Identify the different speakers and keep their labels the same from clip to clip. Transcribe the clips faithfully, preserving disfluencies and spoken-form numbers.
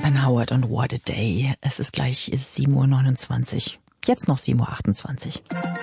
Speaker 1: Ann Howard und What a Day. Es ist gleich sieben Uhr neunundzwanzig. Jetzt noch sieben Uhr achtundzwanzig.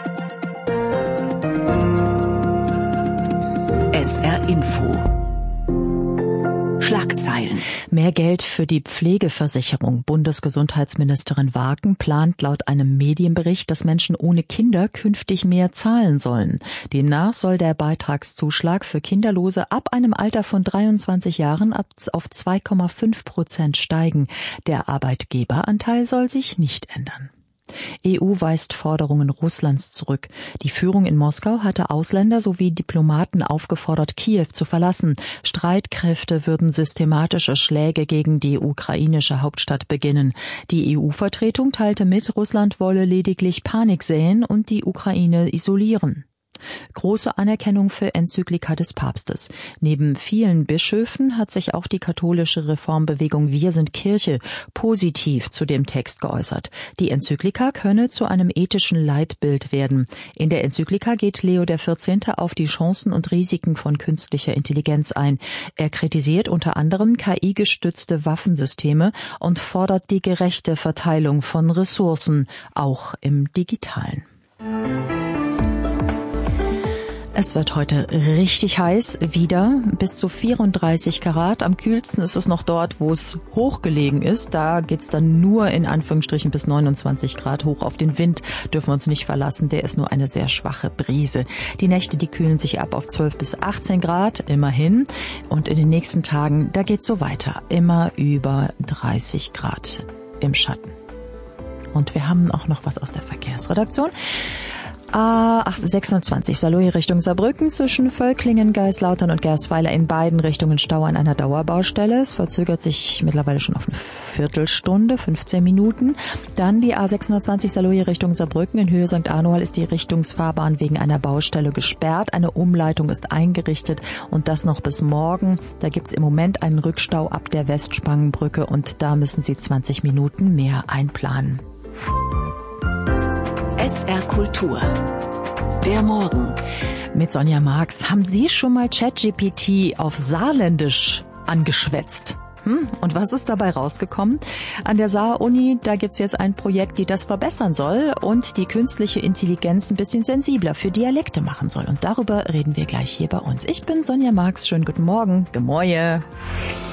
Speaker 2: S R Info. Schlagzeilen.
Speaker 1: Mehr Geld für die Pflegeversicherung. Bundesgesundheitsministerin Wagen plant laut einem Medienbericht, dass Menschen ohne Kinder künftig mehr zahlen sollen. Demnach soll der Beitragszuschlag für Kinderlose ab einem Alter von dreiundzwanzig Jahren auf zwei Komma fünf Prozent steigen. Der Arbeitgeberanteil soll sich nicht ändern. E U weist Forderungen Russlands zurück. Die Führung in Moskau hatte Ausländer sowie Diplomaten aufgefordert, Kiew zu verlassen. Streitkräfte würden systematische Schläge gegen die ukrainische Hauptstadt beginnen. Die E U-Vertretung teilte mit, Russland wolle lediglich Panik säen und die Ukraine isolieren. Große Anerkennung für Enzyklika des Papstes. Neben vielen Bischöfen hat sich auch die katholische Reformbewegung Wir sind Kirche positiv zu dem Text geäußert. Die Enzyklika könne zu einem ethischen Leitbild werden. In der Enzyklika geht Leo der vierzehnte auf die Chancen und Risiken von künstlicher Intelligenz ein. Er kritisiert unter anderem K I-gestützte Waffensysteme und fordert die gerechte Verteilung von Ressourcen, auch im Digitalen. Es wird heute richtig heiß, wieder bis zu vierunddreißig Grad. Am kühlsten ist es noch dort, wo es hochgelegen ist. Da geht's dann nur in Anführungsstrichen bis neunundzwanzig Grad hoch. Auf den Wind dürfen wir uns nicht verlassen, der ist nur eine sehr schwache Brise. Die Nächte, die kühlen sich ab auf zwölf bis achtzehn Grad, immerhin. Und in den nächsten Tagen, da geht's so weiter, immer über dreißig Grad im Schatten. Und wir haben auch noch was aus der Verkehrsredaktion. A sechshundertzwanzig Saarlouis Richtung Saarbrücken zwischen Völklingen, Geislautern und Gersweiler in beiden Richtungen Stau an einer Dauerbaustelle. Es verzögert sich mittlerweile schon auf eine Viertelstunde, fünfzehn Minuten. Dann die A sechshundertzwanzig Saarlouis Richtung Saarbrücken in Höhe Sankt Arnold ist die Richtungsfahrbahn wegen einer Baustelle gesperrt. Eine Umleitung ist eingerichtet und das noch bis morgen. Da gibt's im Moment einen Rückstau ab der Westspangenbrücke und da müssen Sie zwanzig Minuten mehr einplanen.
Speaker 2: S R Kultur. Der Morgen.
Speaker 1: Mit Sonja Marx. Haben Sie schon mal ChatGPT auf Saarländisch angeschwätzt? Hm? Und was ist dabei rausgekommen? An der Saar-Uni, da gibt's jetzt ein Projekt, die das verbessern soll und die künstliche Intelligenz ein bisschen sensibler für Dialekte machen soll. Und darüber reden wir gleich hier bei uns. Ich bin Sonja Marx. Schönen guten Morgen. Gemoje.